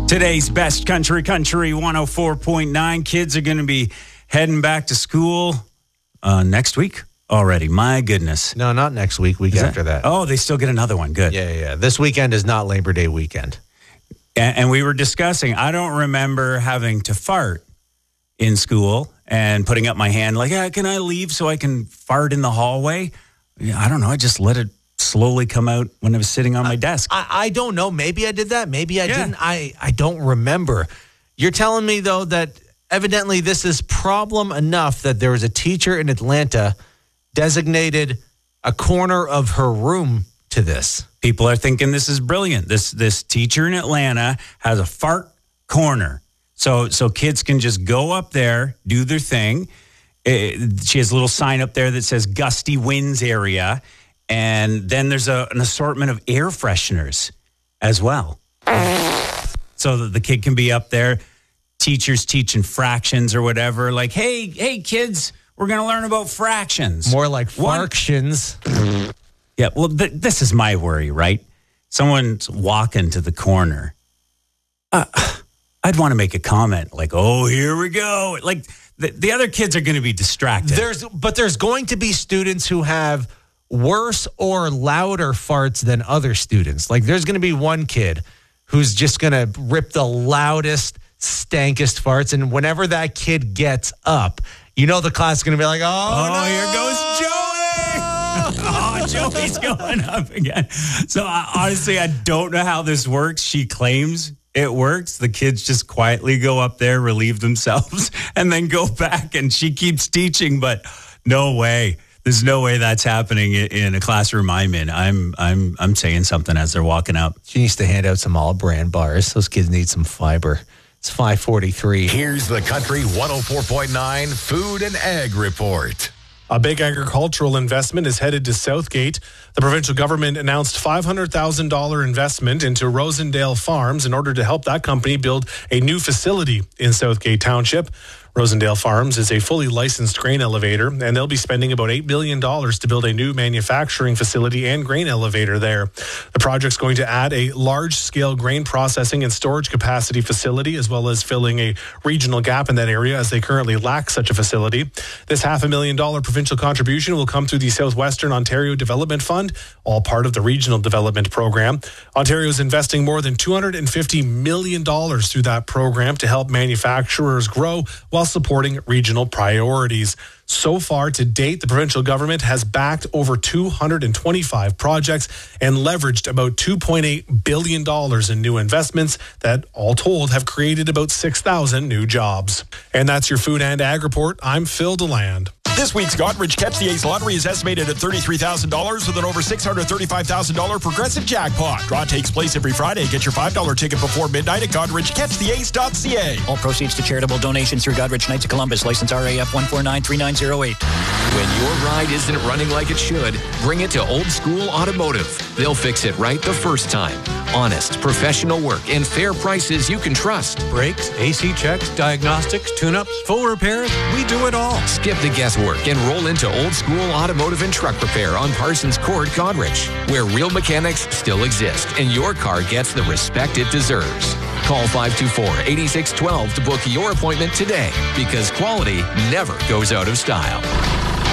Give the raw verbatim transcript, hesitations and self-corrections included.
Today's best country, country one oh four point nine. Kids are going to be heading back to school uh, next week already. My goodness. No, not next week. Week Is after that? that. Oh, they still get another one. Good. Yeah, yeah. This weekend is not Labor Day weekend. And, and we were discussing, I don't remember having to fart in school and putting up my hand like, yeah, can I leave so I can fart in the hallway? Yeah, I don't know. I just let it slowly come out when I was sitting on my desk. I, I don't know. Maybe I did that. Maybe I Yeah. didn't. I, I don't remember. You're telling me, though, that evidently this is problem enough that there was a teacher in Atlanta designated a corner of her room to this. People are thinking this is brilliant. This this teacher in Atlanta has a fart corner. So so kids can just go up there, do their thing. It, she has a little sign up there that says gusty winds area. And then there's a, an assortment of air fresheners as well. So that the kid can be up there, teachers teaching fractions or whatever. Like, hey, hey, kids, we're going to learn about fractions. More like One- fractions. Yeah, well, th- this is my worry, right? Someone's walking to the corner. Uh, I'd want to make a comment like, oh, here we go. Like, the, the other kids are going to be distracted. There's, but there's going to be students who have worse or louder farts than other students. Like, there's going to be one kid who's just going to rip the loudest, stankest farts. And whenever that kid gets up, you know the class is going to be like, oh, Oh, no. here goes Joey. Oh, Joey's going up again. So I, honestly, I don't know how this works. She claims it works. The kids just quietly go up there, relieve themselves, and then go back. And she keeps teaching, but no way. There's no way that's happening in a classroom I'm in. I'm I'm I'm saying something as they're walking up. She needs to hand out some all brand bars. Those kids need some fiber. It's five forty-three. Here's the Country one oh four point nine Food and Ag Report. A big agricultural investment is headed to Southgate. The provincial government announced five hundred thousand dollars investment into Rosendale Farms in order to help that company build a new facility in Southgate Township. Rosendale Farms is a fully licensed grain elevator, and they'll be spending about eight billion dollars to build a new manufacturing facility and grain elevator there. The project's going to add a large-scale grain processing and storage capacity facility, as well as filling a regional gap in that area, as they currently lack such a facility. This half a million dollar provincial contribution will come through the Southwestern Ontario Development Fund, all part of the Regional Development Program. Ontario is investing more than two hundred fifty million dollars through that program to help manufacturers grow while supporting regional priorities. So far to date, the provincial government has backed over two hundred twenty-five projects and leveraged about two point eight billion dollars in new investments that, all told, have created about six thousand new jobs. And that's your Food and Ag Report. I'm Phil DeLand. This week's Godrich Catch the Ace lottery is estimated at thirty-three thousand dollars with an over six hundred thirty-five thousand dollars progressive jackpot. Draw takes place every Friday. Get your five dollar ticket before midnight at godrich catch the ace dot c a. All proceeds to charitable donations through Godrich Knights of Columbus. License R A F one four nine three nine zero eight. When your ride isn't running like it should, bring it to Old School Automotive. They'll fix it right the first time. Honest, professional work, and fair prices you can trust. Brakes, A C checks, diagnostics, tune-ups, full repairs, we do it all. Skip the guesswork and roll into Old School Automotive and Truck Repair on Parsons Court, Godrich, where real mechanics still exist and your car gets the respect it deserves. Call five two four, eight six one two to book your appointment today, because quality never goes out of style.